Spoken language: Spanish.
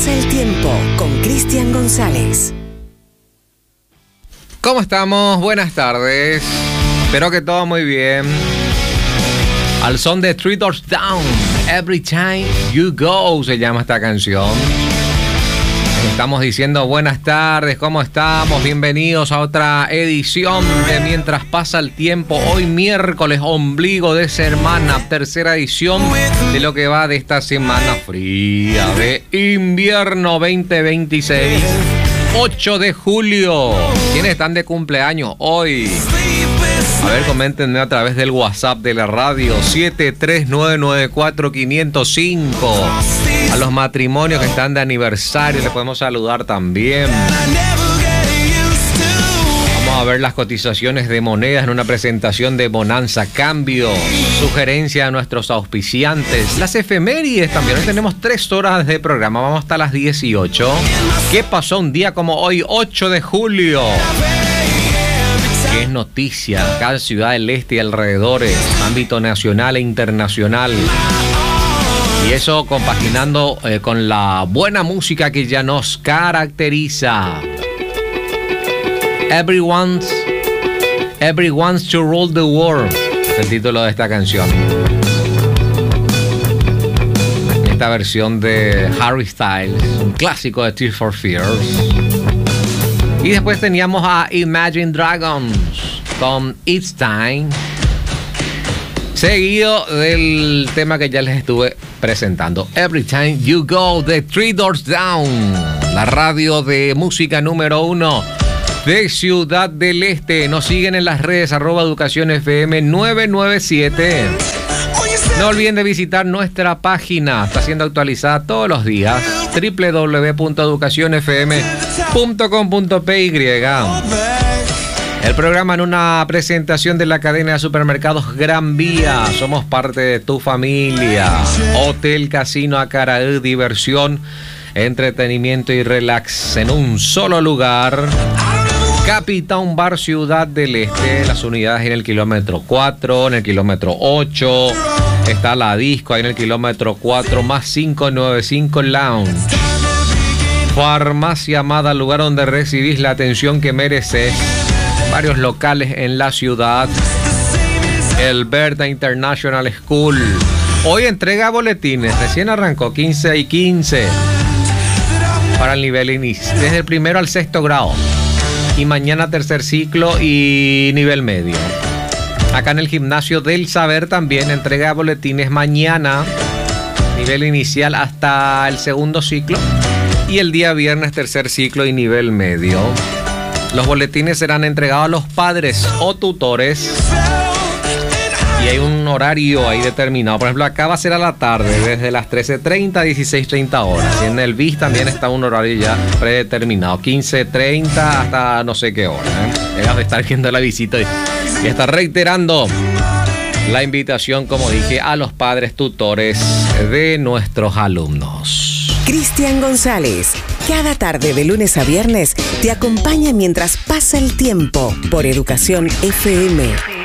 pasa el tiempo con Cristian González. ¿Cómo estamos? Buenas tardes. Espero que todo muy bien. Al son de Three Doors Down, Every Time You Go se llama esta canción. Estamos diciendo buenas tardes, ¿cómo estamos? Bienvenidos a otra edición de Mientras Pasa el Tiempo. Hoy miércoles, ombligo de semana, tercera edición de lo que va de esta semana fría de invierno 2026. 8 de julio. ¿Quiénes están de cumpleaños hoy? A ver, coméntenme a través del WhatsApp de la radio 73994-505. A los matrimonios que están de aniversario les podemos saludar también. Vamos a ver las cotizaciones de monedas en una presentación de Bonanza Cambio. Sugerencia a nuestros auspiciantes. Las efemérides también. Hoy tenemos 3 horas de programa. Vamos hasta las 18. ¿Qué pasó un día como hoy, 8 de julio? ¿Qué es noticia? Acá Ciudad del Este y alrededores, ámbito nacional e internacional. Y eso compaginando con la buena música que ya nos caracteriza. Everyone's to Rule the World es el título de esta canción. Esta versión de Harry Styles, un clásico de Tears for Fears. Y después teníamos a Imagine Dragons con It's Time, seguido del tema que ya les estuve presentando, Every Time You Go, de Three Doors Down, la radio de música número 1 de Ciudad del Este. Nos siguen en las redes @EducaciónFM 997. No olviden de visitar nuestra página, está siendo actualizada todos los días, www.educacionfm.com.py. El programa en una presentación de la cadena de supermercados Gran Vía. Somos parte de tu familia. Hotel Casino Acaraú, diversión, entretenimiento y relax en un solo lugar. Capitán Bar Ciudad del Este, las unidades en el kilómetro 4, en el kilómetro 8. Está la disco ahí en el kilómetro 4, más 595 Lounge. Farmacia Amada, lugar donde recibís la atención que mereces. Varios locales en la ciudad. El Berta International School. Hoy entrega boletines, recién arrancó 15 y 15 para el nivel inicio, desde el primero al 6º grado. Y mañana tercer ciclo y nivel medio. Acá en el Gimnasio del Saber también entrega boletines mañana, nivel inicial hasta el segundo ciclo. Y el día viernes tercer ciclo y nivel medio. Los boletines serán entregados a los padres o tutores. Y hay un horario ahí determinado. Por ejemplo, acá va a ser a la tarde, desde las 13:30 a 16:30 horas. Y en el BIS también está un horario ya predeterminado, 15:30 hasta no sé qué hora. Debes de estar viendo la visita y estar reiterando la invitación, como dije, a los padres tutores de nuestros alumnos. Cristian González, cada tarde de lunes a viernes te acompaña mientras pasa el tiempo por Educación FM.